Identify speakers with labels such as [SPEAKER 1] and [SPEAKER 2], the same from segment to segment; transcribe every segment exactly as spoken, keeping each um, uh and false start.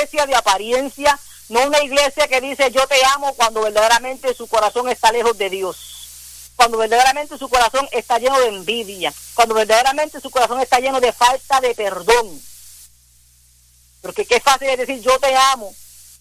[SPEAKER 1] iglesia de apariencia, no una iglesia que dice yo te amo cuando verdaderamente su corazón está lejos de Dios, cuando verdaderamente su corazón está lleno de envidia, cuando verdaderamente su corazón está lleno de falta de perdón. Porque qué fácil es decir yo te amo,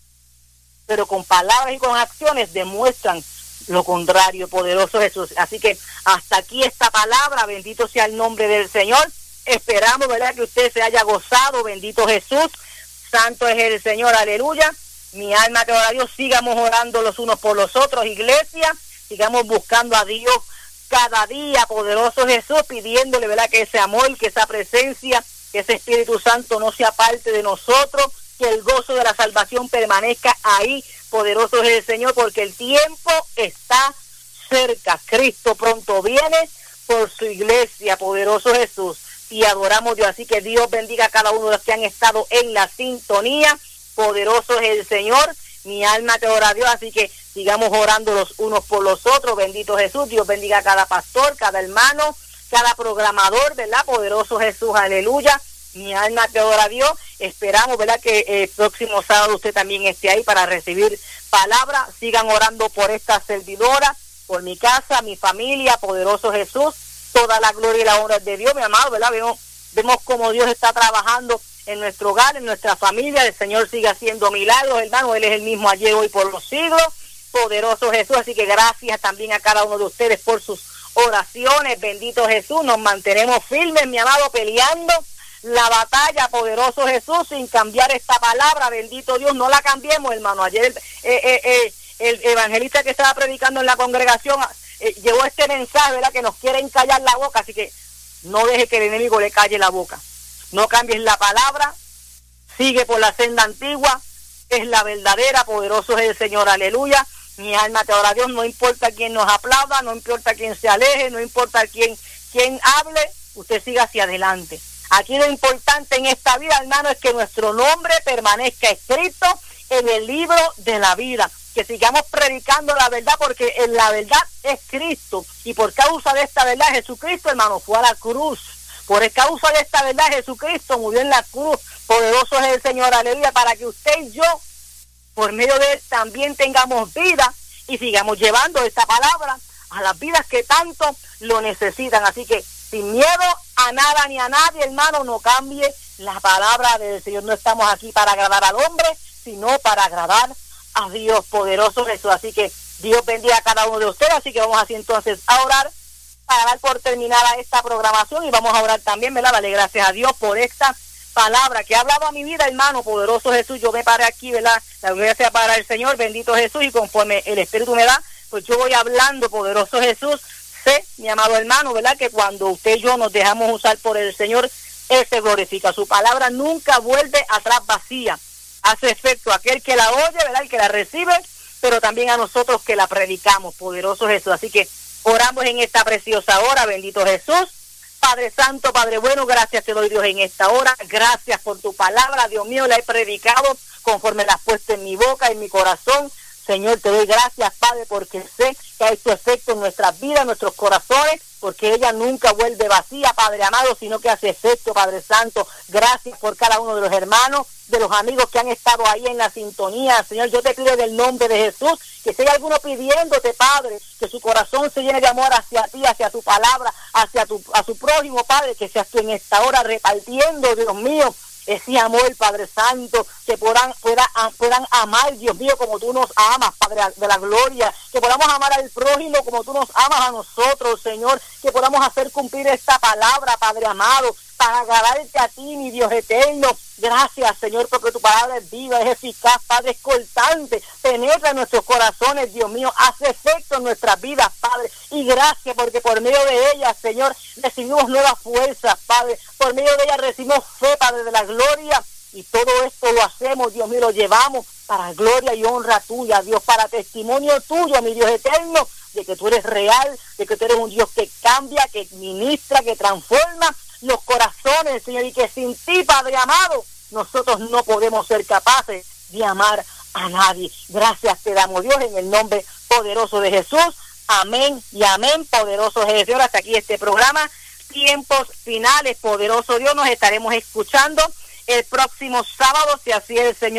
[SPEAKER 1] pero con palabras y con acciones demuestran lo contrario, poderoso Jesús. Así que hasta aquí esta palabra, bendito sea el nombre del Señor. Esperamos, ¿verdad?, que usted se haya gozado, bendito Jesús. Santo es el Señor, aleluya. Mi alma te ora a Dios, sigamos orando los unos por los otros, iglesia. Sigamos buscando a Dios cada día, poderoso Jesús, pidiéndole, ¿verdad?, que ese amor, que esa presencia, que ese Espíritu Santo no sea parte de nosotros, que el gozo de la salvación permanezca ahí, poderoso es el Señor, porque el tiempo está cerca. Cristo pronto viene por su iglesia, poderoso Jesús, y adoramos a Dios. Así que Dios bendiga a cada uno de los que han estado en la sintonía. Poderoso es el Señor, mi alma te ora a Dios, así que sigamos orando los unos por los otros, bendito Jesús. Dios bendiga a cada pastor, cada hermano, cada programador, ¿verdad? Poderoso Jesús, aleluya. Mi alma te ora a Dios. Esperamos, ¿verdad?, que el próximo sábado usted también esté ahí para recibir palabra. Sigan orando por esta servidora, por mi casa, mi familia, poderoso Jesús. Toda la gloria y la honra es de Dios, mi amado, ¿verdad? Vemos, vemos cómo Dios está trabajando en nuestro hogar, en nuestra familia. El Señor sigue haciendo milagros, hermano. Él es el mismo ayer, hoy, por los siglos. Poderoso Jesús. Así que gracias también a cada uno de ustedes por sus oraciones. Bendito Jesús. Nos mantenemos firmes, mi amado, peleando la batalla, poderoso Jesús, sin cambiar esta palabra, bendito Dios. No la cambiemos, hermano. Ayer el, eh, eh, eh, el evangelista que estaba predicando en la congregación eh, llevó este mensaje, ¿verdad?, que nos quieren callar la boca. Así que no deje que el enemigo le calle la boca. No cambies la palabra, sigue por la senda antigua, es la verdadera, poderoso es el Señor, aleluya. Mi alma te ora a Dios, no importa quién nos aplauda, no importa quién se aleje, no importa quién, quién hable, usted siga hacia adelante. Aquí lo importante en esta vida, hermano, es que nuestro nombre permanezca escrito en el libro de la vida, que sigamos predicando la verdad, porque en la verdad es Cristo, y por causa de esta verdad Jesucristo, hermano, fue a la cruz. Por causa de esta verdad Jesucristo murió en la cruz. Poderoso es el Señor, aleluya, para que usted y yo, por medio de él, también tengamos vida y sigamos llevando esta palabra a las vidas que tanto lo necesitan. Así que sin miedo a nada ni a nadie, hermano, no cambie la palabra del Señor. No estamos aquí para agradar al hombre, sino para agradar a Dios, poderoso Jesús. Así que Dios bendiga a cada uno de ustedes. Así que vamos así entonces a orar para dar por terminada esta programación, y vamos a orar también, ¿verdad? Dale gracias a Dios por esta palabra que ha hablado a mi vida, hermano, poderoso Jesús. Yo me paré aquí, ¿verdad? La gloria sea para el Señor, bendito Jesús, y conforme el Espíritu me da, pues yo voy hablando, poderoso Jesús. Sé, mi amado hermano, ¿verdad?, que cuando usted y yo nos dejamos usar por el Señor, Él se glorifica. Su palabra nunca vuelve atrás vacía. Hace efecto a aquel que la oye, ¿verdad?, el que la recibe, pero también a nosotros que la predicamos, poderoso Jesús. Así que oramos en esta preciosa hora, bendito Jesús. Padre Santo, Padre bueno, gracias te doy, Dios, en esta hora. Gracias por tu palabra, Dios mío, la he predicado conforme la has puesto en mi boca, en mi corazón. Señor, te doy gracias, Padre, porque sé que ha hecho efecto en nuestras vidas, en nuestros corazones, porque ella nunca vuelve vacía, Padre amado, sino que hace efecto, Padre Santo. Gracias por cada uno de los hermanos, de los amigos que han estado ahí en la sintonía. Señor, yo te pido en el nombre de Jesús, que si hay alguno pidiéndote, Padre, que su corazón se llene de amor hacia ti, hacia tu palabra, hacia tu, a su prójimo, Padre, que seas tú en esta hora repartiendo, Dios mío, ese amor, Padre Santo, que puedan, puedan, puedan amar, Dios mío, como tú nos amas, Padre de la gloria, que podamos amar al prójimo como tú nos amas a nosotros, Señor, que podamos hacer cumplir esta palabra, Padre amado, para agradarte a ti, mi Dios eterno. Gracias, Señor, porque tu palabra es viva, es eficaz, Padre, es cortante, penetra en nuestros corazones, Dios mío, hace efecto en nuestras vidas, Padre, y gracias porque por medio de ella, Señor, recibimos nuevas fuerzas, Padre, por medio de ella recibimos fe, Padre de la gloria, y todo esto lo hacemos, Dios mío, lo llevamos para gloria y honra tuya, Dios, para testimonio tuyo, mi Dios eterno, de que tú eres real, de que tú eres un Dios que cambia, que ministra, que transforma los corazones, Señor, y que sin ti, Padre amado, nosotros no podemos ser capaces de amar a nadie. Gracias te damos, Dios, en el nombre poderoso de Jesús. Amén y amén, poderoso Jesús. Hasta aquí este programa, Tiempos Finales, poderoso Dios. Nos estaremos escuchando el próximo sábado, si así es el Señor.